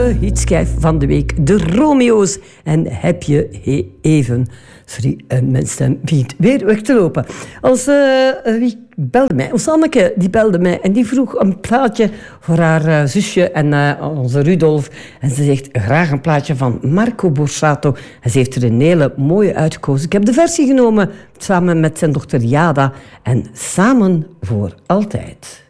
hitschijf van de week. De Romeo's. En heb je even... Sorry, mijn stem begint weer weg te lopen. Wie belde mij? Ons Anneke, die belde mij en die vroeg een plaatje voor haar zusje en onze Rudolf. En ze zegt graag een plaatje van Marco Borsato. En ze heeft er een hele mooie uitgekozen. Ik heb de versie genomen samen met zijn dochter Jada. En Samen voor altijd.